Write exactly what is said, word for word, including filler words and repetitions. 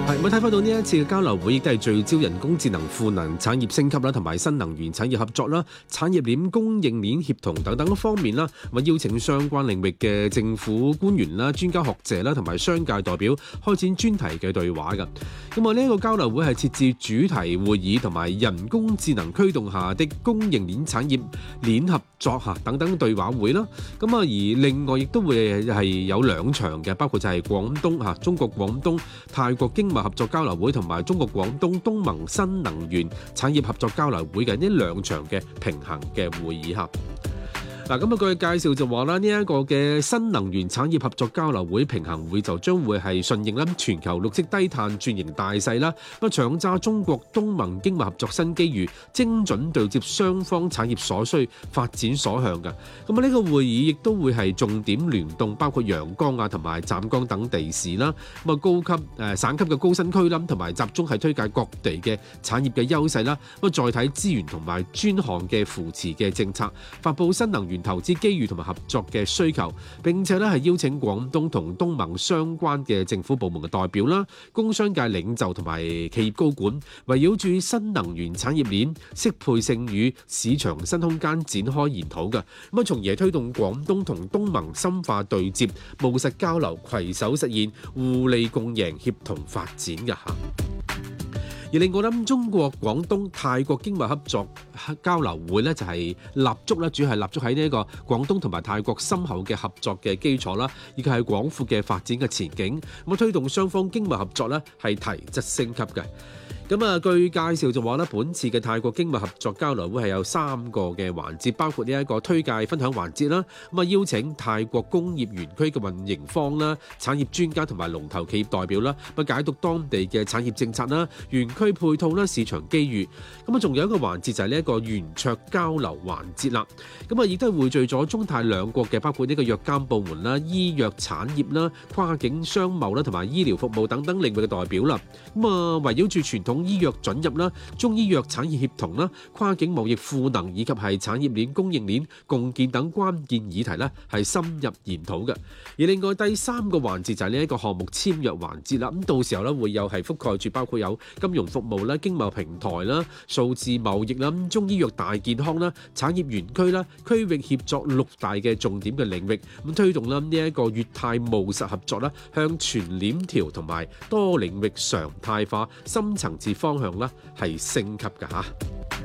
係咁睇翻到呢一次嘅交流會，亦都係聚焦人工智能、賦能產業升級啦，同埋新能源產業合作啦、產業鏈供應鏈協同等等方面啦，咁邀請相關領域嘅政府官員啦、專家學者啦，同埋商界代表開展專題嘅對話㗎。咁啊，呢一個交流會係設置主題會議同埋人工智能驅動下的供應鏈產業鏈合作嚇等等對話會啦。咁啊，而另外亦都會係有兩場嘅，包括就係廣東嚇中國廣東泰國經合作交流會同埋中國廣東東盟新能源產業合作交流會嘅呢兩場嘅平衡嘅會議嚇。嗱，咁啊，據介紹就話啦，呢一個嘅新能源產業合作交流會平衡會就將會係順應啦全球綠色低碳轉型大勢啦，咁搶揸中國東盟經貿合作新機遇，精準對接雙方產業所需、發展所向嘅。咁啊，呢個會議亦都會係重點聯動包括陽江啊同埋湛江等地市啦，咁啊高級誒省級嘅高新區啦，同埋集中係推介各地嘅產業嘅優勢啦，咁啊再睇資源同埋專項嘅扶持嘅政策，發佈新能源投資機遇同埋合作嘅需求，並且咧係邀請廣東同東盟相關嘅政府部門嘅代表啦、工商界領袖同埋企業高管，圍繞住新能源產業鏈適配性與市場新空間展開研討嘅，咁啊從而推動廣東同東盟深化對接、務實交流、攜手實現互利共贏、協同發展嘅嚇。而另外咧，中國廣東泰國經貿合作交流會咧就係立足咧，主要係立足喺呢一個廣東同埋泰國深厚嘅合作嘅基礎啦，以及係廣闊嘅發展嘅前景，咁啊推動雙方經貿合作咧係提質升級嘅。咁啊，據介紹就話咧，本次嘅泰國經貿合作交流會係有三個嘅環節，包括呢一個推介分享環節啦，咁啊邀請泰國工業園區嘅運營方啦、產業專家同埋龍頭企業代表啦，咁啊解讀當地嘅產業政策啦、園區配套啦、市場機遇。咁啊，仲有一個環節就係呢一個圓桌交流環節啦。咁啊，亦都係匯聚咗中泰兩國嘅包括呢個藥監部門啦、醫藥產業啦、跨境商貿啦同埋醫療服務等等領域嘅代表啦。咁啊，圍繞住傳統醫藥准入啦、中醫藥產業協同啦、跨境貿易賦能以及係產業鏈供應鏈共建等關鍵議題咧，係深入研討嘅。而另外第三個環節就係呢一個項目簽約環節啦。咁到時候咧會有係覆蓋住包括有金融服務啦、經貿平台啦、數字貿易啦、中醫藥大健康啦、產業園區啦、區域協作六大嘅重點嘅領域，咁推動啦呢一個粵泰務實合作啦，向全鏈條同埋多領域常態化、深層次方向啦係升級㗎嚇。